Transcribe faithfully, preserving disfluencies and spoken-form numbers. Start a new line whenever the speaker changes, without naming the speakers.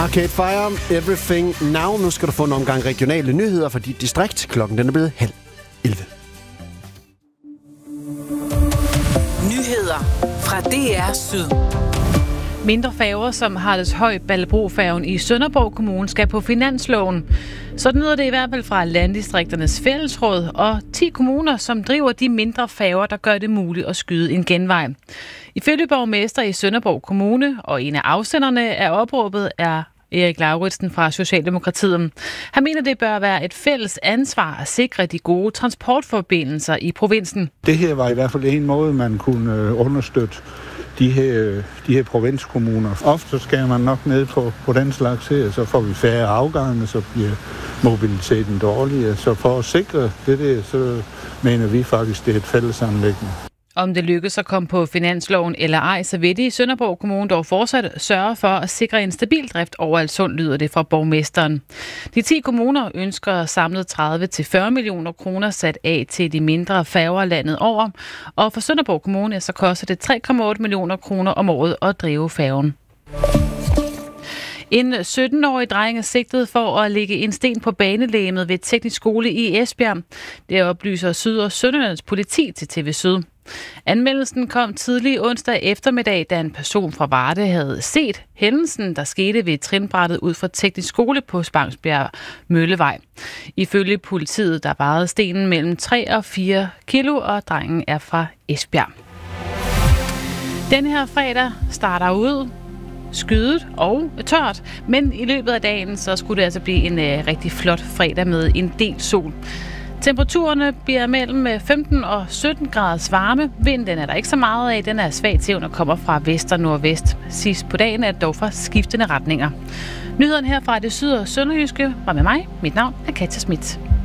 Arcade Fire, Everything Now. Nu skal du få en omgang regionale nyheder for dit distrikt. Klokken den er blevet halv elleve.
Nyheder fra D R Syd.
Mindre færger som Haraldshøj Ballebro-færgen i Sønderborg Kommune skal på finansloven. Sådan lyder det i hvert fald fra Landdistrikternes Fællesråd og ti kommuner, som driver de mindre færger, der gør det muligt at skyde en genvej. Ifølge borgmester i Sønderborg Kommune, og en af afsenderne af opråbet er Erik Lauritsen fra Socialdemokratiet. Han mener, det bør være et fælles ansvar at sikre de gode transportforbindelser i provinsen.
Det her var i hvert fald en måde, man kunne understøtte de her, de her provinskommuner. Ofte skal man nok ned på, på den slags her, så får vi færre afgange, så bliver mobiliteten dårligere. Så for at sikre det der, så mener vi faktisk, det er et fælles anliggende.
Om det lykkes at komme på finansloven eller ej, så vil de i Sønderborg Kommune dog fortsat sørge for at sikre en stabil drift over Alssund, lyder det fra borgmesteren. De ti kommuner ønsker samlet tredive til fyrre millioner kroner sat af til de mindre færger landet over, og for Sønderborg Kommune så koster det tre komma otte millioner kroner om året at drive færgen. En sytten-årig dreng er sigtet for at lægge en sten på banelægemet ved Teknisk Skole i Esbjerg. Det oplyser Syd- og Sønderjyllands politi til T V Syd. Anmeldelsen kom tidlig onsdag eftermiddag, da en person fra Varde havde set hændelsen, der skete ved trinbrættet ud fra Teknisk Skole på Spangsbjerg Møllevej. Ifølge politiet, der vejede stenen mellem tre og fire kilo, og drengen er fra Esbjerg. Den her fredag starter ud skydet og tørt, men i løbet af dagen så skulle det altså blive en øh, rigtig flot fredag med en del sol. Temperaturerne bliver mellem femten og sytten graders varme. Vinden er der ikke så meget af. Den er svag til og kommer fra vest og nordvest. Sidst på dagen er det dog fra skiftende retninger. Nyheden her fra det syd- og sønderjyske var med mig. Mit navn er Katja Schmidt.